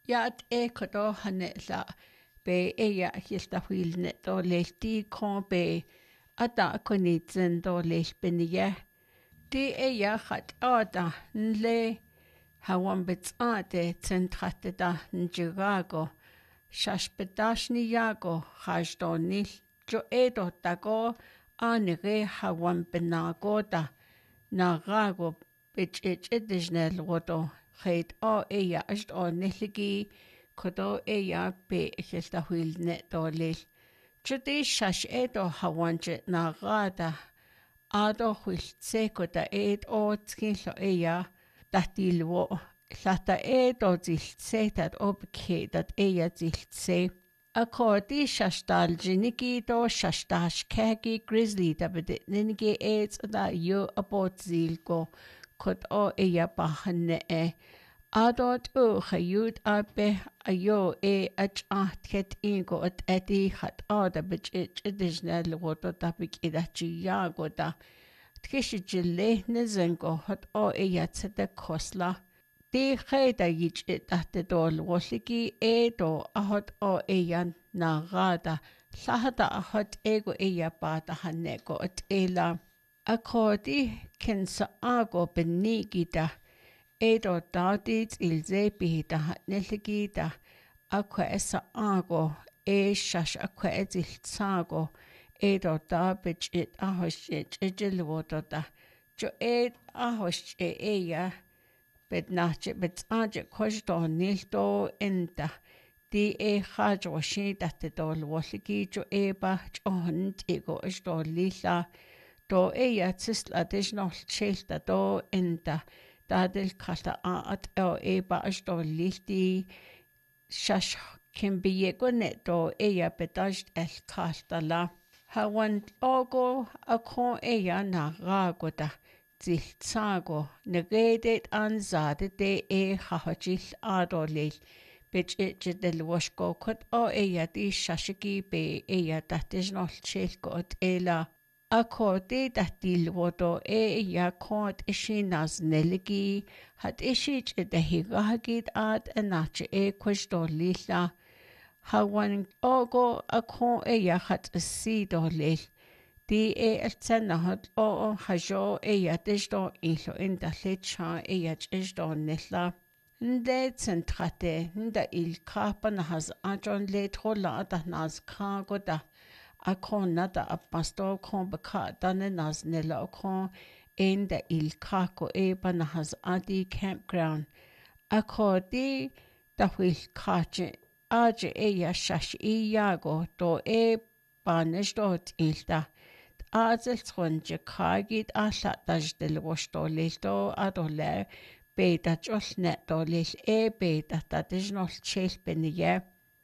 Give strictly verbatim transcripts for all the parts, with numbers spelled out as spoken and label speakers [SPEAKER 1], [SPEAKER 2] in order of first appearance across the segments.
[SPEAKER 1] yaat e kodo hane la be e ya hilta huilne to lehti kon be ata konitsen to leh beniye di e ya hat ada nle hawan betsate zentrate da njigago shashpedashni yago hajdonil jo edo tago anige hawan benagoda nagago bichidisnel wodo Heid o eia ist o nilligi kodo eia be hilta huilne do lil. Judi shash edo hawanje na gada ado huiltse koda ed o tskilo eia datilwo lata edo ziltse dat obke dat eia ziltse. Akodi shashtal jiniki do shashtash kegi grizzly da bedit ninigi eds da yo abot zilgo kod o eia bahane e. Adot u chayud abe ayo e achat ket ingo at edi hat ada bich it additional water tapik idachi yagoda. Tkishi jille nizengo hat o e yatsete kosla. Di chayda yich it at the dol wasiki e do ahot o e yan nagada. Lahada ahot ego e yabata hanego at ela. Akodi kensa ago benigida. Edo daudit ilze bihita hatneligida akwa esa ago e shash akwa ezil tsago edo dabich it ahosh it ejilwododa jo ed ahosh e eya bednache betsaje koshdo nildo enda di e hajo shida te dol wasligi jo eba john ego ishdo lila do eya tsist additional shelta do enda Dadel kalta at o eba ashto lihti shash kimbiego neto eya bedajt el kalta la. Hawan ogo akon eya na ragoda ziltsago negedet anzade de e hahajil adolil bich itje del washko kot o eya di shashiki be eya datijnol chelko at ela. Akodi datil wodo e ya kod ishi naz neligi hat ishi chidehigahagid ad enache e kwishdo lila hawan ogo akon e ya hat sido lil di e eltsena hat o hajo e ya dishdo ilo inda lecha e ya chishdo nila nde zentrate nda il kapan has ajon let hola ada naz kagoda Akon nada a pastor kon baka dane nas nela akon in the il kako eba na has adi campground. Akodi da wil kache aje e ya shash e yago do e banish dot ilda. Azel tronje kagit asha daj del washdo lildo adole beta jol net do lil e beta dat is nol chel benye.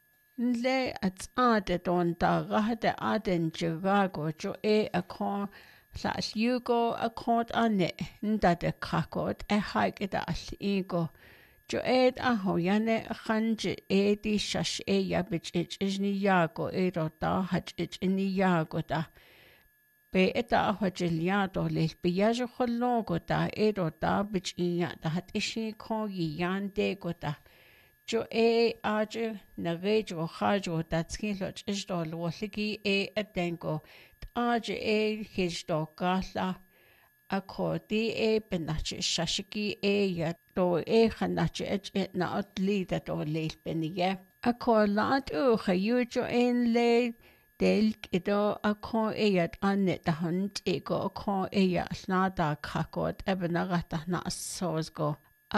[SPEAKER 1] Nle at ade don da rahde aden jirago jo e akon la yugo akon ane nda de kakot e haik da al ego jo ed a hoyane khanje e di shash e ya bich ich ni yago e ro da haj ich ni yago da be eta hajiliado le biyajo khologo da e ro da bich ya da hat ishi ko yan de go da Jo e aje na rejo hajo datskilo chishdo lwaligi e adengo aje e hijdo gala akodi e benache shashiki e ya do e khanache et na atli da do leil beniye akolat u khayujo en le delk edo akon e yat anne da hunt ego akon e ya snada kakot ebenagata na sozgo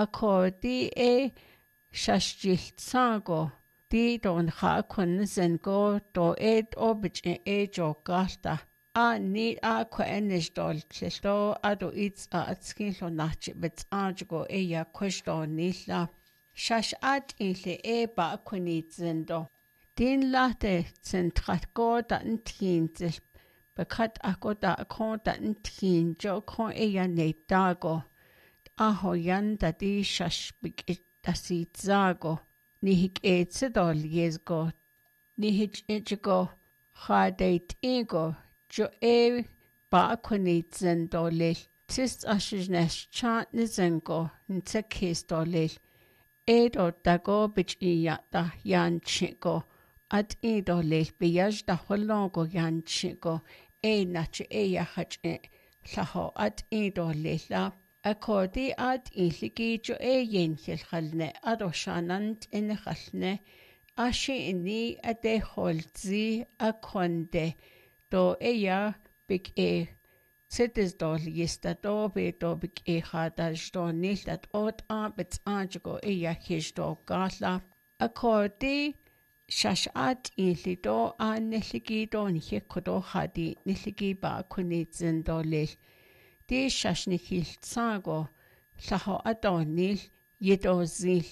[SPEAKER 1] akodi e Shashjil tsago di don ha kun zengo do ed obich e jo galta a ni a ko enish dol klisto ado its a atskin lo nachi bet ajgo e ya kwishdo nila shash at ile e ba kuni zendo din late zentrat go da ntin zil bekat akoda akonda ntin jo kon e ya ne dago a hoyan da di shash bik Dasit zago, nihik etsedol yezgo, nihich ichigo, chadeit ego, jo e ba kunit zendolil, tis ashnesh chat nizengo, nsekis dolil, Edo dago bich iyata yan chiko. At ido leil biyaj da holongo yan chiko. E nache e yahach e laho at ido leila. Akodi at iligi jo e yen hilhalne. Ado shanant in halne. Ashi inni ade holzi akonde. Do e ya big e. Sitis dol yista do be do big e hadaj do nil dat ot a bits anjago e ya hish do gala. Akodi shash at ili do a niligi do nye kodo hadi niligi ba kunitzin do lil. Di shash nikil tsago laho adonil yido zil.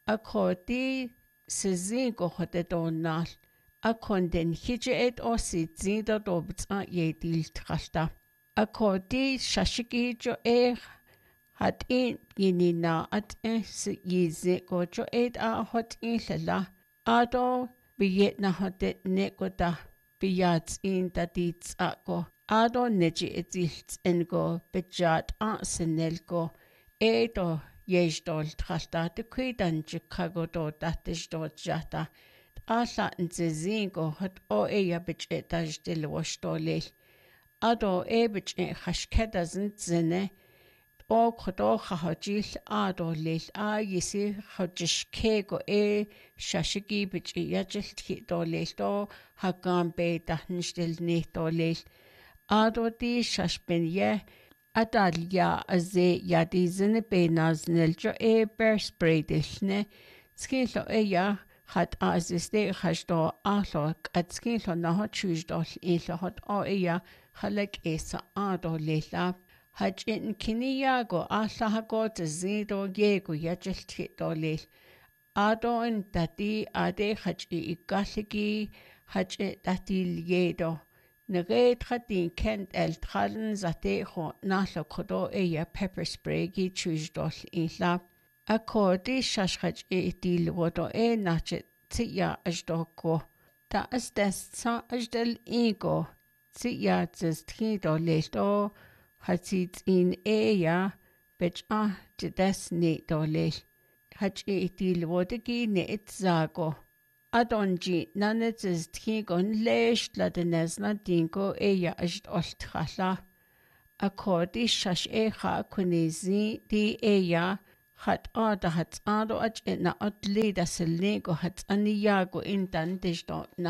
[SPEAKER 1] Akodi sizin go hode do nal. Akonden hije et osi zido do bits a yedil trashta. Akodi shashiki jo e hat in yinina at e si yizi go jo ed a hot in lala. Ado biyet na hotet nekoda biyats in dadits ako. Ado neji etzilts en go bejat a senel go. Edo yejdol trasta de kuidan Chicago do datish do jata. Alla nzizin go hot o e ya bejetaj del washtolil. Ado e bich e hashkeda zine o kodo hajil ado lil a yisi hajish go e shashigi bich e yajil do lil do hagam be dahnistil ne do lil ado di shashben ye adalya aze yadi zine be naznel jo e bear spray dishne skilo e ya hat aziste hashdo alo at skilo na hot choose do ilo hot o e ya halek esa ado leila haj in kiniyago alla hago zido yego yajil do leil ado in dati ade haj i ikaligi haj dati yedo naged hatin kent el tralen zate ho nalo kodo eya pepper spray gi choose do ila akodi shash haj e dil wodo e nache tia ajdoko ta as des sa ajdel ego Tia zestri do lesto hatsit in eya bech a jedes ne do le hach e til wodegi ne etzago adonji nane zestri gon lesh la denesna dingo eya ajd oltkhalla akodi shash e kha kunizi di eya hat ada hat ado ach na atli da selnego hat aniyago intan desto na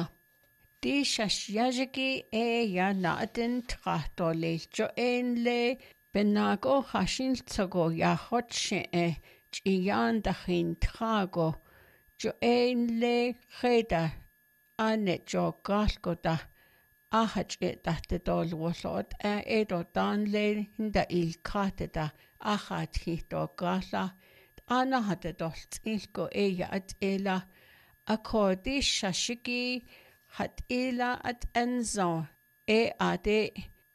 [SPEAKER 1] Di shashyajiki e ya natin trahtole jo en le benago hashin tsago ya hotshe e chiyan dachin trago jo en le kheda ane jo galgoda ahach e dahte dol wolot e edo dan le hinda il kateda achat hito gala ana hate dolt ilko e ya at ela akodi shashiki hat ila at enzo e ade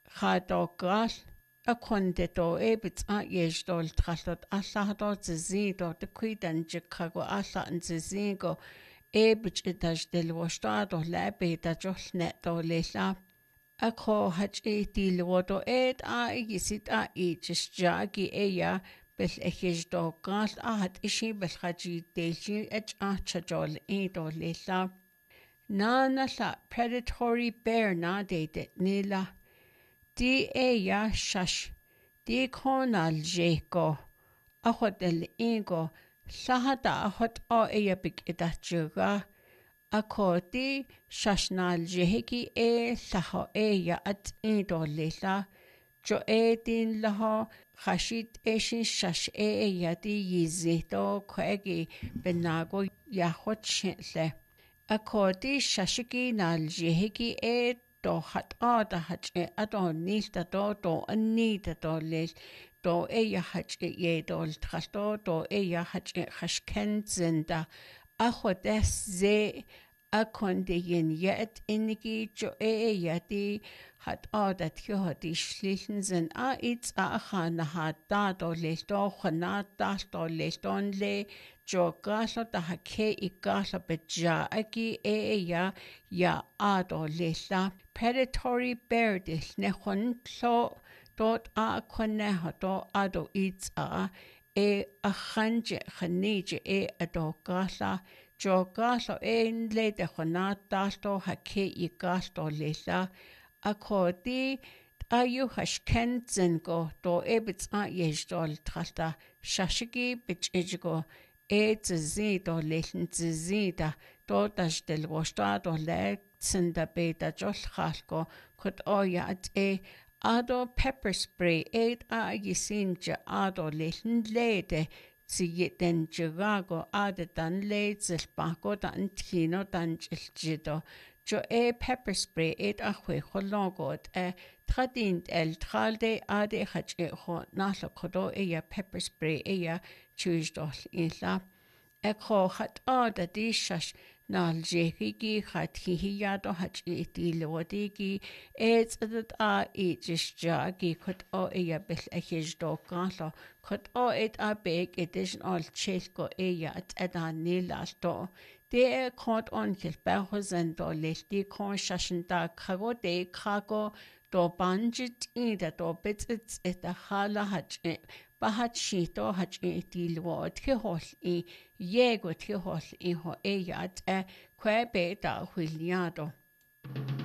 [SPEAKER 1] chadogal a condeto e bits a yejdol trallot alla do zido de kuidan Chicago alla en zigo e bits etaj del wostado lebe da jolne do lela a ko hat e dil wodo ed a yisit a e jagi e ya bel ejdo gal a hat ishi bel haji delji ech a chajol e do lela Nana la predatory bear na de de nila. Di e ya shash. Di konal jeko. Ahot el ingo. Sahata ahot o e ya big edachuga. Ako di shashnal jeheki e saho e ya at indo lila. Jo e din laho. Khashit e shin shash e ya di yizito kwegi benago ya hot shintle. Akodi shashiki nal jehiki e do hat ada hach e adon nilta do do anita do lil do e ya hach e ye do trasto do e ya hach e hashken zinda achodes ze akonde yen yet inigi jo e ya di hat ada tjo hadi schlichen zin a its a khana hat da do lil do khana da do lil don le Jo galo da hake I galo beja aki e ya ya ado lila. Predatory bear dis ne hon so dot a kone do ado its a e achanje chanije e adogala jogalo e le de khonatalto hake I gasto lela akodi ayu hashkenzen go do ebits a yejdol tralta shashigi bichigo e tzi do leln tzi da do das del wosta do le tsinda beta jol khalko kot oya at e ado pepper spray eight a yisinja ado leln lede tzi den jagago ade dan le zilpako dan tino dan jiljido jo e pepper spray eight a hwe khologot e tradint el tralde ade khache kho nalo khodo e ya pepper spray e ya chujdol illa e kho khat ada dishash nal jehigi khat hiyado hach itilodigi et adat a ijishjagi khot o e ya bel ehjdo kalo khot o et a big edition all chelko e ya at adanilto de khot on kilberhosen do lesti kon shashinda khago de khago do banjit ida do bits et a hala hach bahat shito hach itilwo ke hol I yego ke hol I ho e ya at e kwe be da hwiliado